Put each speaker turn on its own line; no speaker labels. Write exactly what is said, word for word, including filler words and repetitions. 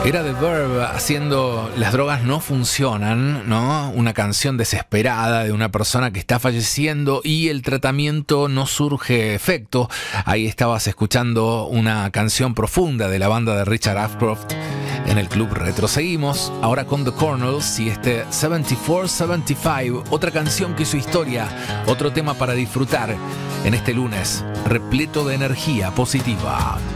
Era The Verve haciendo Las drogas no funcionan, ¿no? Una canción desesperada de una persona que está falleciendo y el tratamiento no surge efecto. Ahí estabas escuchando una canción profunda de la banda de Richard Ashcroft en el Club Retro. Seguimos ahora con The Cornells y este setenta y cuatro setenta y cinco, otra canción que hizo historia, otro tema para disfrutar en este lunes repleto de energía positiva.